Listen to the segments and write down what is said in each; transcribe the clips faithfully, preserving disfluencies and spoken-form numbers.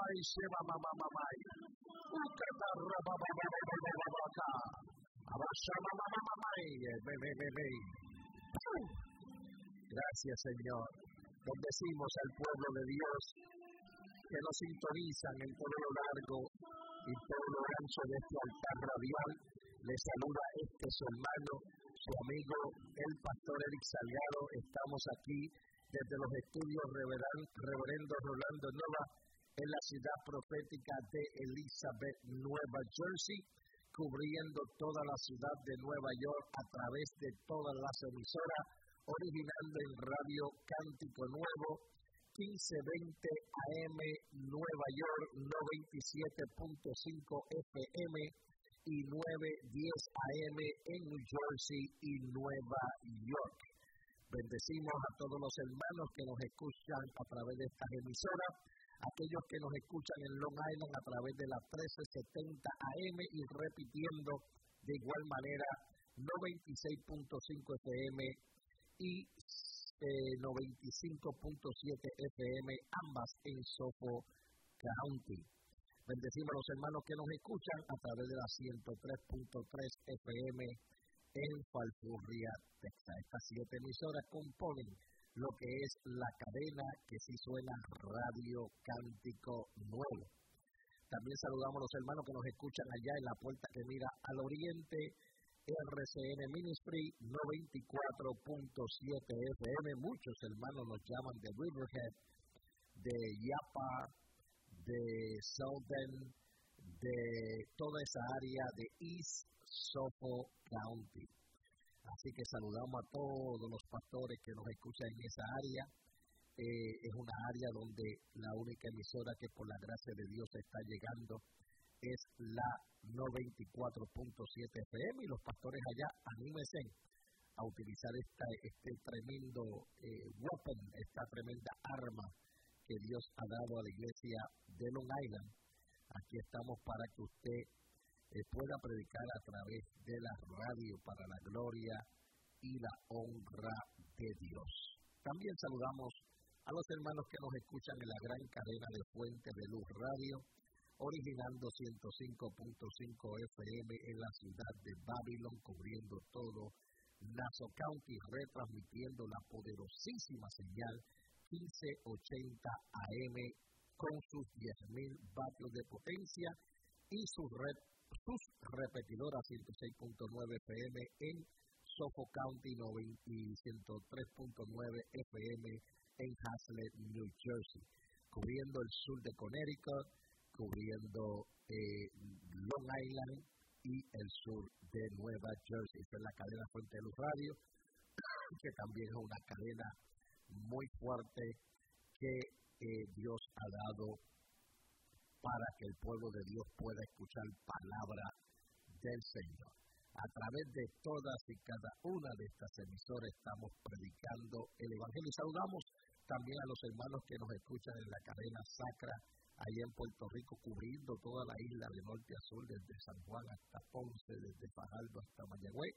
mamamay, seba mamamay. Ukata rababababababaka. Abasha mamamamay, bebe, bebe. Gracias, Señor. Bendecimos al pueblo de Dios que nos sintonizan en todo lo largo y todo lo ancho de este altar radial. Les saluda este su hermano, su amigo, el pastor Eric Salgado. Estamos aquí desde los estudios Reverendo Rolando Nova en la ciudad profética de Elizabeth, Nueva Jersey, cubriendo toda la ciudad de Nueva York a través de todas las emisoras, originando en Radio Cántico Nuevo, quince veinte A M Nueva York, noventa y siete punto cinco F M y nueve diez A M en New Jersey y Nueva York. Bendecimos a todos los hermanos que nos escuchan a través de estas emisoras, aquellos que nos escuchan en Long Island a través de la trece setenta A M y repitiendo de igual manera noventa y seis punto cinco F M y eh, noventa y cinco punto siete F M, ambas en Suffolk County. Bendecimos a los hermanos que nos escuchan a través de la ciento tres punto tres F M en Falfurria, Texas. Estas siete emisoras componen lo que es la cadena que sí suena Radio Cántico Nuevo. También saludamos a los hermanos que nos escuchan allá en la puerta que mira al oriente, R C N Ministry noventa y cuatro punto siete F M. Muchos hermanos nos llaman de Riverhead, de Yapa, de Southern, de toda esa área de East Suffolk County. Así que saludamos a todos los pastores que nos escuchan en esa área. Eh, es una área donde la única emisora que por la gracia de Dios está llegando es la noventa y cuatro punto siete F M, y los pastores allá anímense a utilizar esta, este tremendo eh, weapon, esta tremenda arma que Dios ha dado a la iglesia de Long Island. Aquí estamos para que usted eh, pueda predicar a través de la radio para la gloria y la honra de Dios. También saludamos a los hermanos que nos escuchan en la gran cadena de Fuente de Luz Radio, originando ciento cinco punto cinco F M en la ciudad de Babylon, cubriendo todo Nassau County, retransmitiendo la poderosísima señal quince ochenta A M con sus diez mil vatios de potencia y sus, red, sus repetidoras ciento seis punto nueve F M en Suffolk County y ciento tres punto nueve F M en Hazlet, New Jersey, cubriendo el sur de Connecticut, cubriendo eh, Long Island y el sur de Nueva Jersey. Esta es la cadena Fuente de Luz Radio, que también es una cadena muy fuerte que eh, Dios ha dado para que el pueblo de Dios pueda escuchar palabra del Señor. A través de todas y cada una de estas emisoras estamos predicando el Evangelio. Y saludamos también a los hermanos que nos escuchan en la cadena Sacra, allá en Puerto Rico, cubriendo toda la isla de norte a sur, desde San Juan hasta Ponce, desde Fajardo hasta Mayagüez,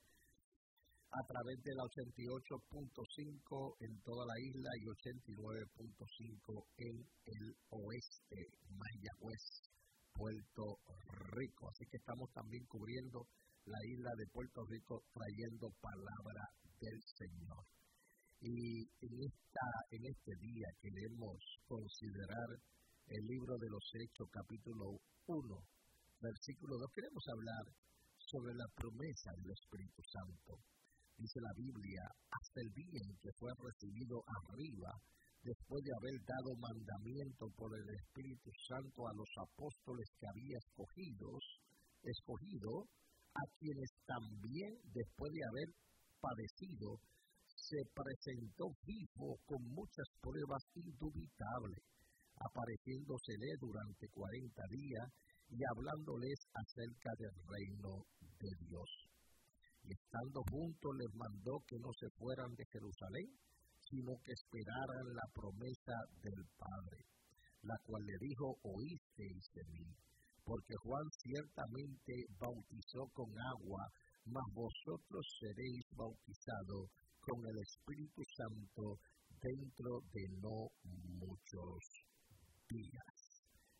a través de la ochenta y ocho punto cinco en toda la isla y ochenta y nueve punto cinco en el oeste, Mayagüez, Puerto Rico. Así que estamos también cubriendo la isla de Puerto Rico, trayendo palabra del Señor. Y en, esta, en este día queremos considerar el libro de los Hechos, capítulo uno, versículo dos. Queremos hablar sobre la promesa del Espíritu Santo. Dice la Biblia, hasta el día en que fue recibido arriba, después de haber dado mandamiento por el Espíritu Santo a los apóstoles que había escogidos, escogido, a quienes también, después de haber padecido, se presentó vivo con muchas pruebas indubitables, apareciéndosele durante cuarenta días y hablándoles acerca del reino de Dios. Y estando juntos les mandó que no se fueran de Jerusalén, sino que esperaran la promesa del Padre, la cual le dijo, oísteis de mí, porque Juan ciertamente bautizó con agua, mas vosotros seréis bautizados con el Espíritu Santo dentro de no muchos días.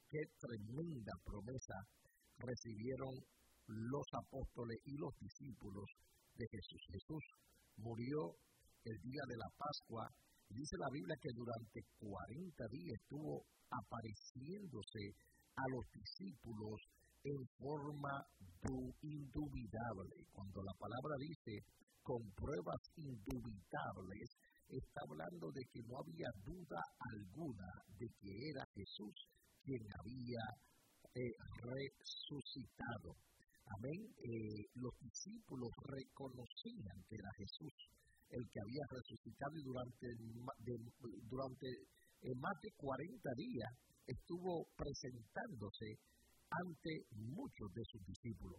qué tremenda promesa recibieron los apóstoles y los discípulos de Jesús. Jesús murió el día de la Pascua. Dice la Biblia que durante cuarenta días estuvo apareciéndose a los discípulos en forma indubitable. Cuando la palabra dice con pruebas indubitables, está hablando de que no había duda alguna de que era Jesús quien había eh, resucitado. Amén. Eh, los discípulos reconocían que era Jesús el que había resucitado y durante, de, durante eh, más de cuarenta días estuvo presentándose ante muchos de sus discípulos.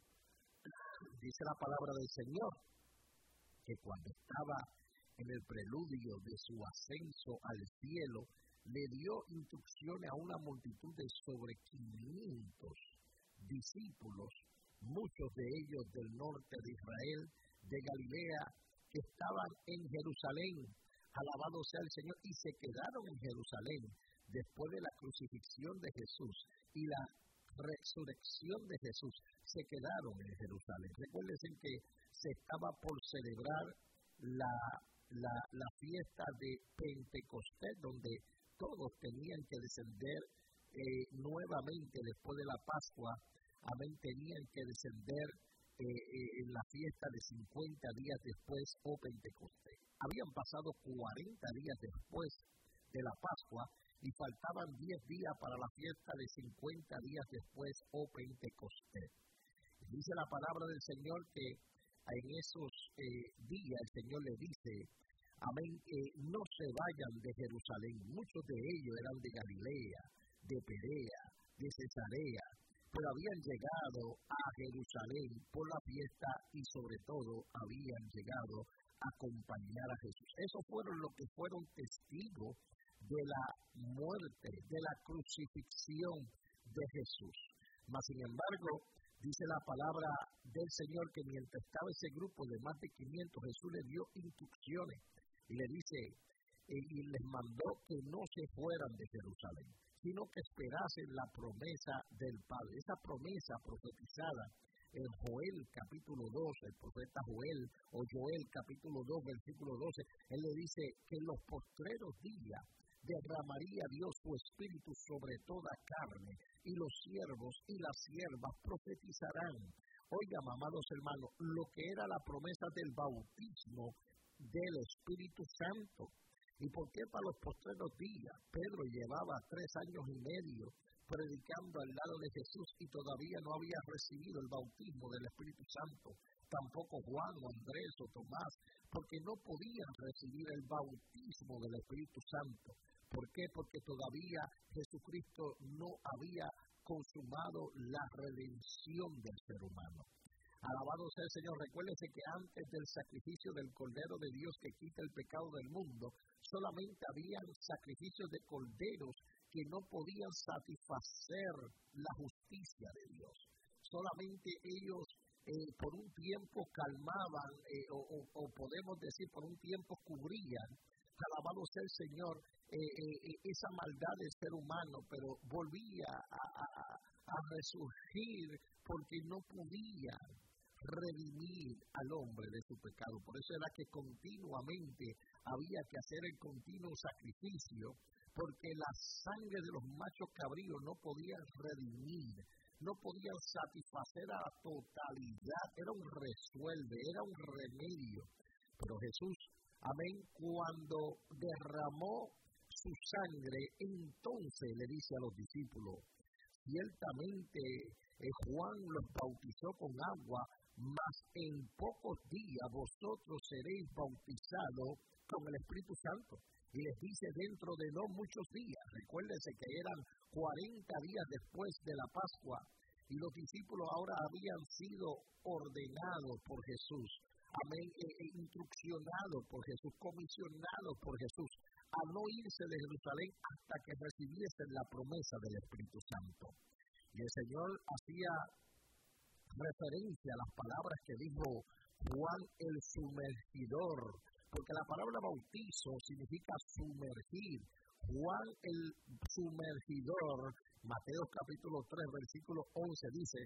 Dice la palabra del Señor que cuando estaba en el preludio de su ascenso al cielo, le dio instrucciones a una multitud de sobre quinientos discípulos, muchos de ellos del norte de Israel, de Galilea, que estaban en Jerusalén, alabado sea el Señor, y se quedaron en Jerusalén después de la crucifixión de Jesús y la resurrección de Jesús, se quedaron en Jerusalén. Recuerden que se estaba por celebrar la, la, la fiesta de Pentecostés, donde todos tenían que descender eh, nuevamente después de la Pascua. Amén, tenían que descender eh, eh, en la fiesta de cincuenta días después o Pentecostés. Habían pasado cuarenta días después de la Pascua y faltaban diez días para la fiesta de cincuenta días después o Pentecostés. Dice la palabra del Señor que en esos eh, días el Señor le dice, amén, eh, no se vayan de Jerusalén. Muchos de ellos eran de Galilea, de Perea, de Cesarea, pero habían llegado a Jerusalén por la fiesta y sobre todo habían llegado a acompañar a Jesús. Esos fueron los que fueron testigos de la muerte, de la crucifixión de Jesús. Mas, sin embargo, dice la palabra del Señor que mientras estaba ese grupo de más de quinientos, Jesús le dio instrucciones y le dice, eh, y les mandó que no se fueran de Jerusalén, sino que esperasen la promesa del Padre. Esa promesa profetizada en Joel capítulo dos, el profeta Joel, o Joel capítulo dos, versículo doce, él le dice que en los postreros días derramaría Dios su espíritu sobre toda carne, y los siervos y las siervas profetizarán. Oigan, amados hermanos, lo que era la promesa del bautismo del Espíritu Santo. ¿Y por qué para los postreros días? Pedro llevaba tres años y medio predicando al lado de Jesús y todavía no había recibido el bautismo del Espíritu Santo. Tampoco Juan o Andrés o Tomás, porque no podían recibir el bautismo del Espíritu Santo. ¿Por qué? Porque todavía Jesucristo no había consumado la redención del ser humano. Alabado sea el Señor. Recuérdense que antes del sacrificio del Cordero de Dios que quita el pecado del mundo, solamente habían sacrificios de corderos que no podían satisfacer la justicia de Dios. Solamente ellos eh, por un tiempo calmaban, eh, o, o, o podemos decir por un tiempo cubrían, alabado sea el Señor, eh, eh, esa maldad del ser humano, pero volvía a, a, a resurgir porque no podía redimir al hombre de su pecado. Por eso era que continuamente había que hacer el continuo sacrificio, porque la sangre de los machos cabríos no podían redimir, no podían satisfacer a la totalidad, era un resuelve, era un remedio. Pero Jesús, amén, cuando derramó su sangre, entonces le dice a los discípulos, ciertamente eh, Juan los bautizó con agua, mas en pocos días vosotros seréis bautizados con el Espíritu Santo. Y les dice dentro de no muchos días, recuérdense que eran cuarenta días después de la Pascua, y los discípulos ahora habían sido ordenados por Jesús, amén, e, e instruccionados por Jesús, comisionados por Jesús, a no irse de Jerusalén hasta que recibiesen la promesa del Espíritu Santo. Y el Señor hacía referencia a las palabras que dijo Juan el sumergidor, porque la palabra bautizo significa sumergir Juan el sumergidor, Mateo capítulo tres, versículo once, dice: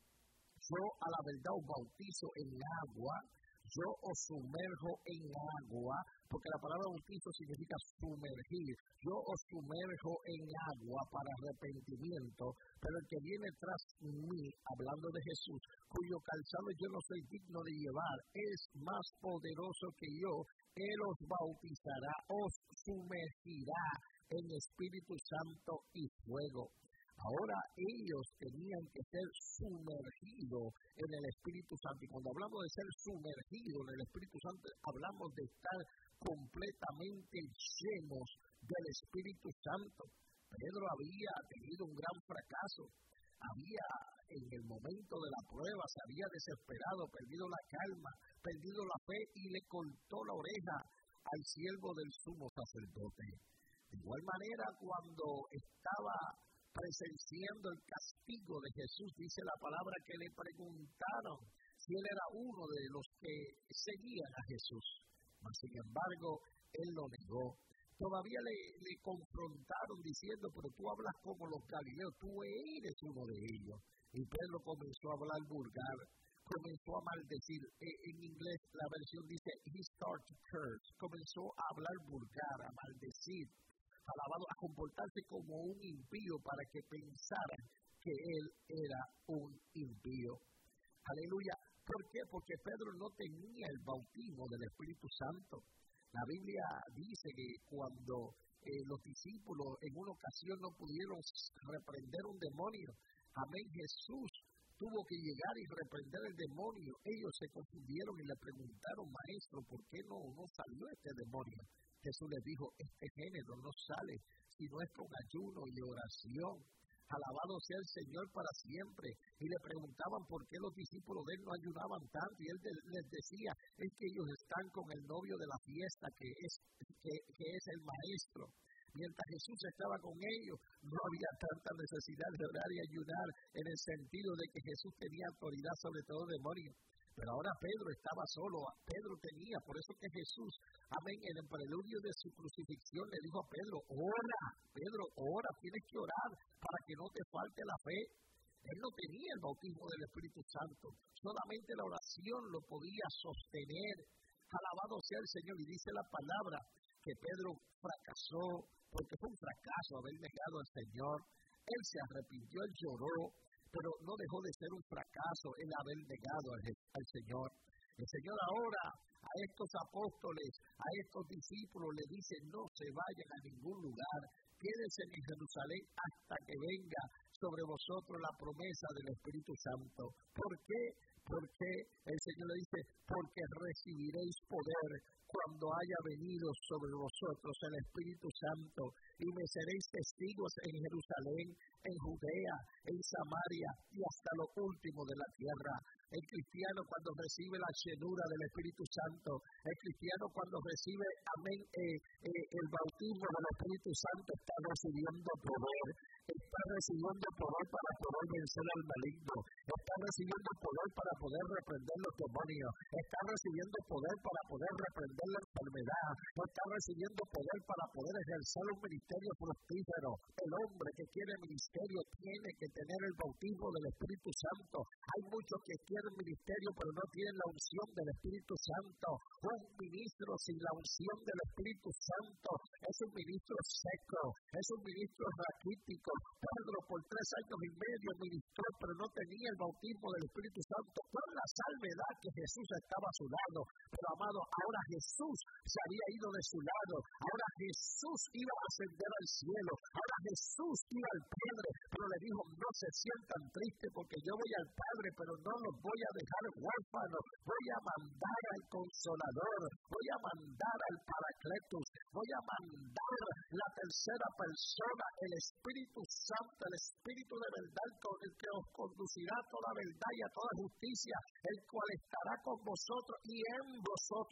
yo a la verdad os bautizo en agua, yo os sumerjo en agua, porque la palabra bautizo significa sumergir. Yo os sumerjo en agua para arrepentimiento, pero el que viene tras mí, hablando de Jesús, cuyo calzado yo no soy digno de llevar, es más poderoso que yo. Él os bautizará, os sumergirá en Espíritu Santo y fuego. Ahora ellos tenían que ser sumergidos en el Espíritu Santo. Y cuando hablamos de ser sumergidos en el Espíritu Santo, hablamos de estar completamente llenos del Espíritu Santo. Pedro había tenido un gran fracaso. Había, en el momento de la prueba, se había desesperado, perdido la calma, perdido la fe y le cortó la oreja al siervo del sumo sacerdote. De igual manera, cuando estaba presenciando el castigo de Jesús, dice la palabra que le preguntaron si él era uno de los que seguían a Jesús. Mas, sin embargo, él lo negó. Todavía le, le confrontaron diciendo: pero tú hablas como los galileos, tú eres uno de ellos. Y Pedro comenzó a hablar vulgar, comenzó a maldecir. En inglés la versión dice he started to curse, comenzó a hablar vulgar, a maldecir, alabado, a comportarse como un impío para que pensaran que él era un impío. Aleluya. ¿Por qué? Porque Pedro no tenía el bautismo del Espíritu Santo. La Biblia dice que cuando eh, los discípulos en una ocasión no pudieron reprender un demonio, amén, Jesús tuvo que llegar y reprender el demonio. Ellos se confundieron y le preguntaron: maestro, ¿por qué no, no salió este demonio? Jesús les dijo: este género no sale si no es con ayuno y oración. Alabado sea el Señor para siempre. Y le preguntaban por qué los discípulos de él no ayunaban tanto. Y él de, les decía: es que ellos están con el novio de la fiesta, que es, que, que es el maestro. Mientras Jesús estaba con ellos, no había tanta necesidad de orar y ayunar, en el sentido de que Jesús tenía autoridad sobre todo demonios. Pero ahora Pedro estaba solo. Pedro tenía, por eso que Jesús, amén, en el preludio de su crucifixión le dijo a Pedro: ora, Pedro, ora, tienes que orar para que no te falte la fe. Él no tenía el bautismo del Espíritu Santo, solamente la oración lo podía sostener. Alabado sea el Señor. Y dice la palabra que Pedro fracasó, porque fue un fracaso haber negado al Señor. Él se arrepintió, él lloró, pero no dejó de ser un fracaso el haber negado al, al Señor. El Señor ahora a estos apóstoles, a estos discípulos, le dice: no se vayan a ningún lugar, quédense en Jerusalén hasta que venga sobre vosotros la promesa del Espíritu Santo. ¿Por qué? Porque el Señor le dice: porque recibiréis poder cuando haya venido sobre vosotros el Espíritu Santo, y me seréis testigos en Jerusalén, en Judea, en Samaria y hasta lo último de la tierra. El cristiano, cuando recibe la llenura del Espíritu Santo, el cristiano cuando recibe, amén, eh, eh, el bautismo del Espíritu Santo, está recibiendo poder, está recibiendo poder para poder vencer al maligno, está recibiendo poder para poder reprender los demonios, está recibiendo poder para poder reprender la enfermedad, está recibiendo poder para poder ejercer un ministerio fructífero. El hombre que quiere ministerio tiene que tener el bautismo del Espíritu Santo. Hay muchos que quieren ministerio pero no tienen la unción del Espíritu Santo. Un ministro sin la unción del Espíritu Santo es un ministro seco, es un ministro raquítico. Pedro por tres años y medio ministró, pero no tenía el bautismo del Espíritu Santo por la salvedad que Jesús estaba a su lado. Pero amado, ahora Jesús se había ido de su lado, ahora Jesús iba a ascender al cielo, ahora Jesús iba al Padre, pero le dijo: no se sientan tristes porque yo voy al Padre, pero no los voy a dejar huérfanos, voy a mandar al Consolador, voy a mandar al Paracletus, voy a mandar la tercera persona, el Espíritu Santo, el Espíritu de verdad, con el que os conducirá a toda verdad y a toda justicia, el cual estará con vosotros y en vosotros.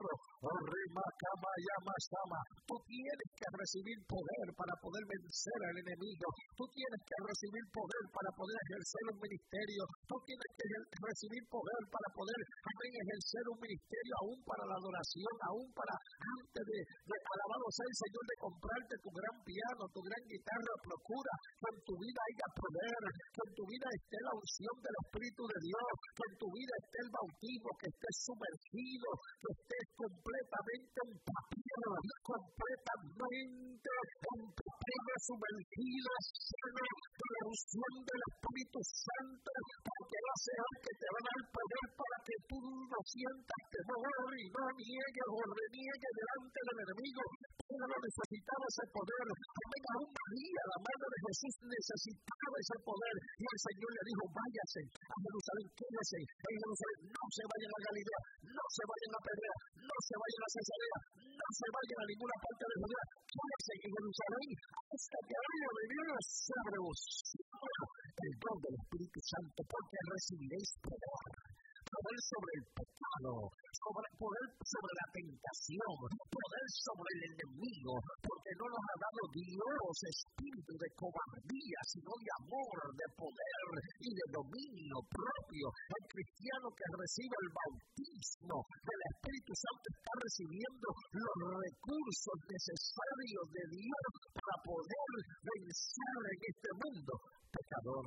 Tú tienes que recibir poder para poder vencer al enemigo. Tú tienes que recibir poder para poder ejercer un ministerio. Tú tienes que recibir poder para poder también ejercer un ministerio, aún para la adoración, aún para antes de, de alabado sea el Señor, de comprarte tu gran piano, tu gran guitarra. Procura que en tu vida haya poder, que en tu vida esté la unción del Espíritu de Dios, que en tu vida esté el bautismo, que estés sumergido, que estés completamente empapado, completamente empapado, sumergido, lleno de la unción del Espíritu Santo, porque va a ser que te va a dar poder para que tú no sientas temor y no niegues o reniegues delante del enemigo. Pero no necesitaba ese poder. También aún María, la madre de Jesús, necesitaba ese poder. Y el Señor le dijo, váyase a Jerusalén, quédese en Jerusalén, no se vayan a Galilea, no se vayan a Pedrea, no se vayan a Cesarea, no se vayan a ninguna parte de Judea, quédese en Jerusalén hasta que haya venido sobre vosotros el don del Espíritu Santo, porque recibiréis poder. Poder sobre el pecado, sobre, poder sobre la tentación, poder sobre el enemigo, porque no nos ha dado Dios espíritu de cobardía, sino de amor, de poder y de dominio propio. El cristiano que recibe el bautismo del Espíritu Santo está recibiendo los recursos necesarios de Dios para poder vencer en este mundo pecador.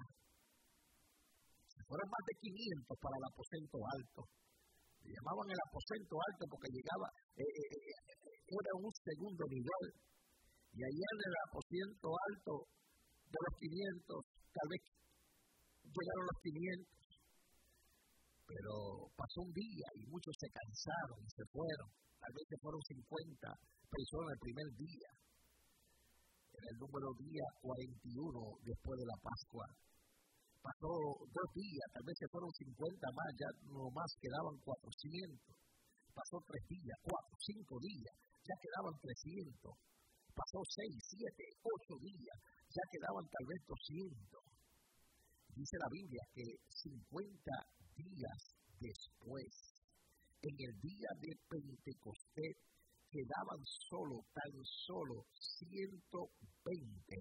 Fueron más de quinientos para el aposento alto. Le llamaban el aposento alto porque llegaba, eh, eh, era un segundo nivel. Y allá en el aposento alto de los quinientos, tal vez llegaron los quinientos. Pero pasó un día y muchos se cansaron y se fueron. Tal vez se fueron cincuenta personas el primer día. Era el número día cuarenta y uno después de la Pascua. Pasó dos días, tal vez se fueron cincuenta más, ya nomás quedaban cuatrocientos. Pasó tres días, cuatro, cinco días, ya quedaban trescientos. Pasó seis, siete, ocho días, ya quedaban tal vez doscientos. Dice la Biblia que cincuenta días después, en el día de Pentecostés, quedaban solo, tan solo ciento veinte,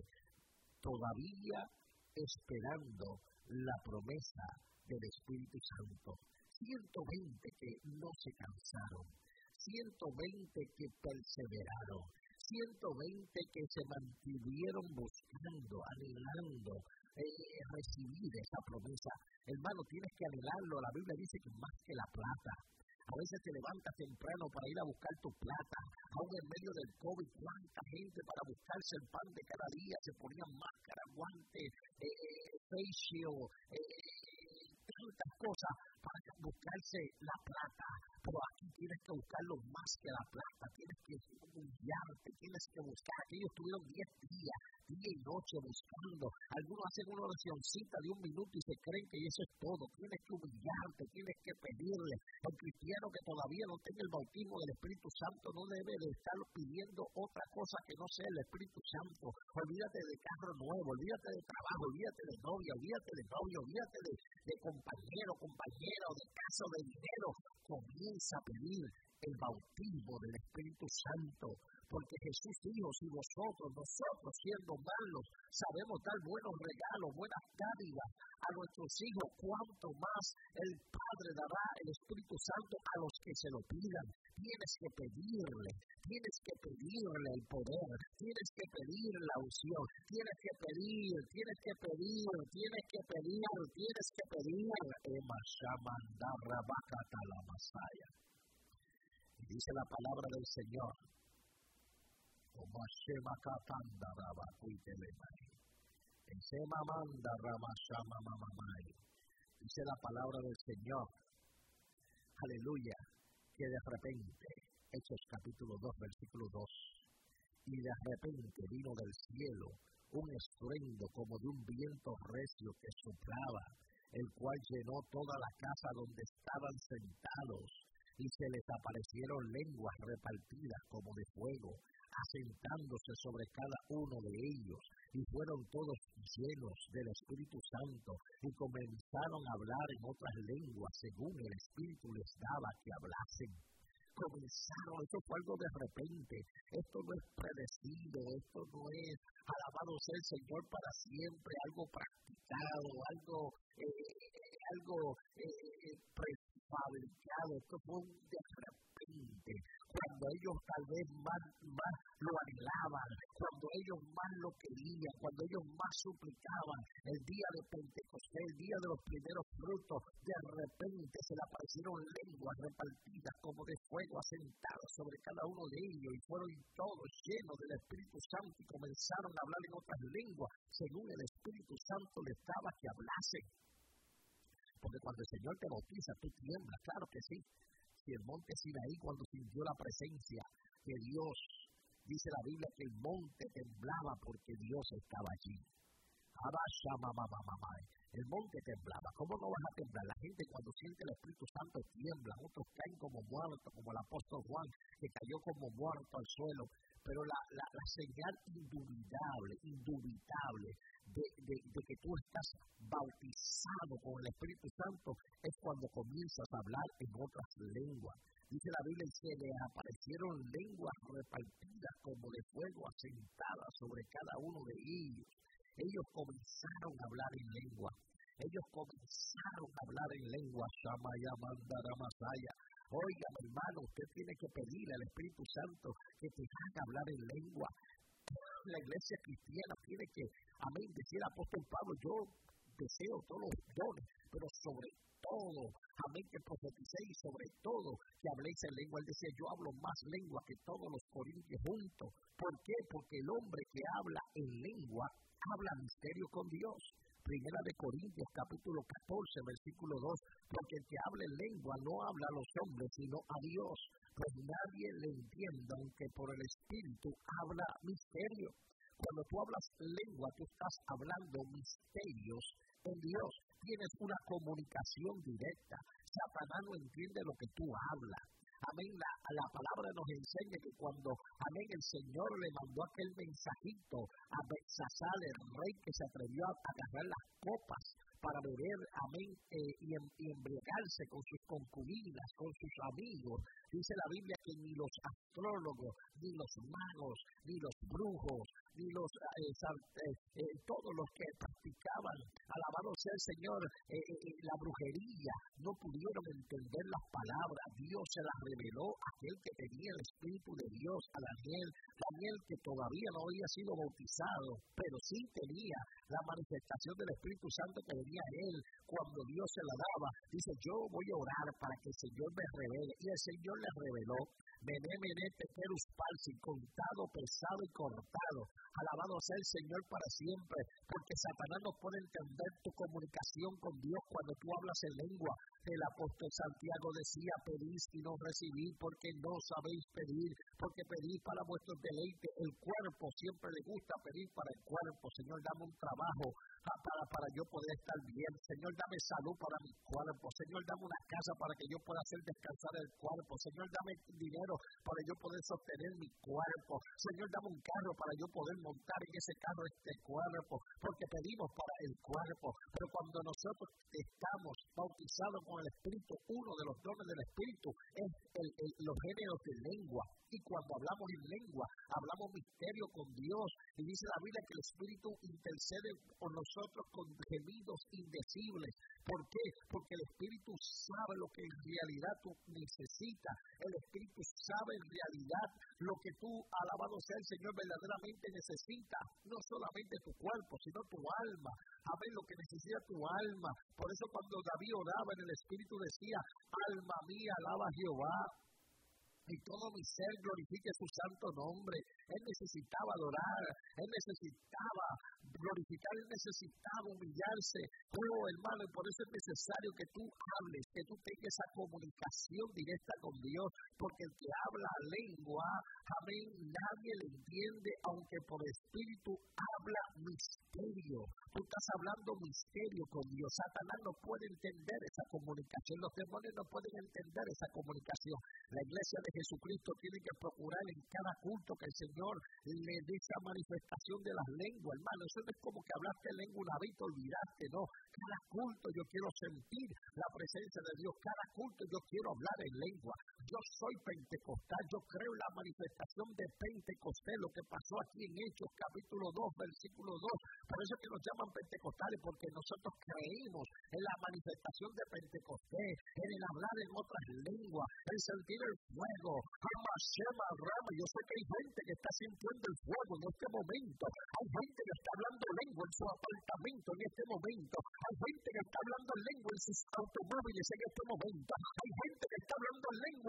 todavía esperando la promesa del Espíritu Santo. ciento veinte que no se cansaron, ciento veinte que perseveraron, ciento veinte que se mantuvieron buscando, anhelando eh, recibir esa promesa. Hermano, tienes que anhelarlo. La Biblia dice que más que la plata. A veces te levantas temprano para ir a buscar tu plata. Aún en medio del COVID, cuánta gente para buscarse el pan de cada día se ponían máscaras, guantes, eh, face shield, eh, tantas cosas para buscarse la plata. Pero aquí tienes que buscarlo más que la plata. Tienes que humillarte, tienes que buscar. Aquellos tuvieron diez días, día y noche buscando. Algunos hacen una oracióncita de un minuto y se creen que eso es todo. Tienes que humillarte, tienes que pedirle. El cristiano que todavía no tenga el bautismo del Espíritu Santo no debe de estar pidiendo otra cosa que no sea el Espíritu Santo. Olvídate de carro nuevo, olvídate de trabajo, olvídate de novia, olvídate de novio, olvídate de, de compañero, compañera, o de casa o de dinero. Comienza a pedir el bautismo del Espíritu Santo, porque Jesús dijo, si vosotros, nosotros siendo malos, sabemos dar buenos regalos, buenas dádivas a nuestros hijos, cuánto más el Padre dará el Espíritu Santo a los que se lo pidan. Tienes que pedirle, tienes que pedirle el poder, tienes que pedir la unción, tienes que pedir, tienes que pedir, tienes que pedir, tienes que pedir. Y dice la palabra del Señor, dice la palabra del Señor, aleluya, que de repente, Hechos capítulo dos, versículo dos, y de repente vino del cielo un estruendo como de un viento recio que soplaba, el cual llenó toda la casa donde estaban sentados, y se les aparecieron lenguas repartidas como de fuego, asentándose sobre cada uno de ellos, y fueron todos llenos del Espíritu Santo, y comenzaron a hablar en otras lenguas según el Espíritu les daba que hablasen. comenzaron, esto fue algo de repente, esto no es predecido, esto no es alabado sea el Señor para siempre, algo practicado, algo, eh, algo eh, prefabricado, esto fue un de repente, cuando ellos tal vez más, más lo anhelaban, cuando ellos más lo querían, cuando ellos más suplicaban, el día de Pentecostés, el día de los primeros frutos, de repente se le aparecieron lenguas repartidas como de fuego asentadas sobre cada uno de ellos y fueron todos llenos del Espíritu Santo y comenzaron a hablar en otras lenguas según el Espíritu Santo les daba que hablasen. Porque cuando el Señor te bautiza, tú tiemblas, claro que sí. Si el monte Sinaí, cuando sintió la presencia de Dios, dice la Biblia que el monte temblaba porque Dios estaba allí. El monte temblaba. ¿Cómo no vas a temblar? La gente cuando siente el Espíritu Santo tiembla, otros caen como muertos, como el apóstol Juan, que cayó como muerto al suelo. Pero la, la, la señal indubitable, indubitable de, de, de que tú estás bautizado con el Espíritu Santo es cuando comienzas a hablar en otras lenguas. Dice la Biblia que le aparecieron lenguas repartidas como de fuego asentadas sobre cada uno de ellos. Ellos comenzaron a hablar en lengua. Ellos comenzaron a hablar en lengua. Shamaya Mandara Masaya. Oiga, mi hermano, usted tiene que pedirle al Espíritu Santo que te haga hablar en lengua. La iglesia cristiana tiene que, amén, decía el apóstol Pablo, yo deseo todos los dones, pero sobre todo, amén, que profeticéis y sobre todo que habléis en lengua. Él decía, yo hablo más lengua que todos los corintios juntos. ¿Por qué? Porque el hombre que habla en lengua habla misterio con Dios. Primera de Corintios, capítulo catorce, versículo dos, porque el que habla en lengua no habla a los hombres, sino a Dios, pues nadie le entiende, aunque por el Espíritu habla misterio. Cuando tú hablas lengua, tú estás hablando misterios en Dios. Tienes una comunicación directa. Satanás no entiende lo que tú hablas. Amén, la, la palabra nos enseña que cuando, amén, el Señor le mandó aquel mensajito a Belsasar, el rey que se atrevió a agarrar las copas para beber, amén, eh, y, y embriagarse con sus concubinas, con sus amigos. Dice la Biblia que ni los astrólogos, ni los magos, ni los brujos, ni los eh, eh, eh, todos los que practicaban, alabado sea el Señor, eh, eh, la brujería, no pudieron entender las palabras. Dios se las reveló a aquel que tenía el Espíritu de Dios, a Daniel, Daniel que todavía no había sido bautizado, pero sí tenía la manifestación del Espíritu Santo que venía a él cuando Dios se la daba. Dice, yo voy a orar para que el Señor me revele, y el Señor le reveló. Mené, mené, tequerus palsi, contado, pesado y cortado. Alabado sea el Señor para siempre, porque Satanás no puede entender tu comunicación con Dios cuando tú hablas en lengua. El apóstol Santiago decía, pedís y no recibís, porque no sabéis pedir, porque pedís para vuestros deleites. El cuerpo siempre le gusta pedir para el cuerpo. Señor, dame un trabajo para, para yo poder estar bien. Señor, dame salud para mi cuerpo. Señor, dame una casa para que yo pueda hacer descansar el cuerpo. Señor, dame dinero para yo poder sostener mi cuerpo. Señor, dame un carro para yo poder montar en ese carro este cuerpo, porque pedimos para el cuerpo. Pero cuando nosotros estamos bautizados con el Espíritu, uno de los dones del Espíritu es el, el, los géneros de lengua. Y cuando hablamos en lengua, hablamos misterio con Dios. Y dice la Biblia que el Espíritu intercede por nosotros con gemidos indecibles. ¿Por qué? Porque el Espíritu sabe lo que en realidad tú necesitas. El Espíritu sabe en realidad lo que tú, alabado sea el Señor, verdaderamente necesitas. No solamente tu cuerpo, sino tu alma. A ver lo que necesita tu alma. Por eso cuando David oraba en el Espíritu decía, alma mía, alaba a Jehová. Y todo mi ser glorifique su santo nombre. Él necesitaba adorar, él necesitaba glorificar, él necesitaba humillarse. Oh, hermano, y por eso es necesario que tú hables, que tú tengas esa comunicación directa con Dios, porque el que habla lengua, amén, nadie le entiende, aunque por espíritu habla misterio. Tú estás hablando misterio con Dios. Satanás no puede entender esa comunicación, los demonios no pueden entender esa comunicación. La iglesia de Jesucristo tiene que procurar en cada culto que el Señor le dé esa manifestación de las lenguas, hermano. Eso no es como que hablaste lengua una vez y te olvidaste, no. Cada culto yo quiero sentir la presencia de Dios. Cada culto yo quiero hablar en lengua. Yo soy pentecostal, yo creo en la manifestación de Pentecostés, lo que pasó aquí en Hechos capítulo dos, versículo dos. Por eso es que nos llaman pentecostales, porque nosotros creímos en la manifestación de Pentecostés, en el hablar en otras lenguas, en sentir el fuego. Hamashema Rama. Yo sé que hay gente que está sintiendo el fuego en este momento. Hay gente que está hablando lengua en su apartamento en este momento. Hay gente que está hablando lengua en sus automóviles en este momento. Hay gente que está hablando lengua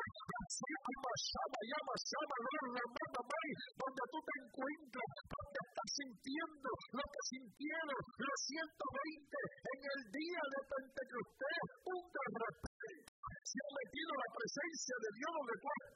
donde tú te encuentras, donde estás sintiendo lo que sintieron los ciento veinte en el día de Pentecostés. Un de repente se ha metido la presencia de Dios donde tú estás.